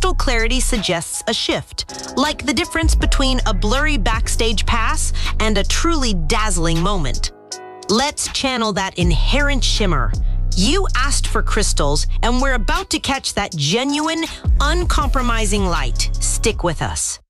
crystal clarity suggests a shift, like the difference between a blurry backstage pass and a truly dazzling moment. Let's channel that inherent shimmer. You asked for crystals, and we're about to catch that genuine, uncompromising light. Stick with us.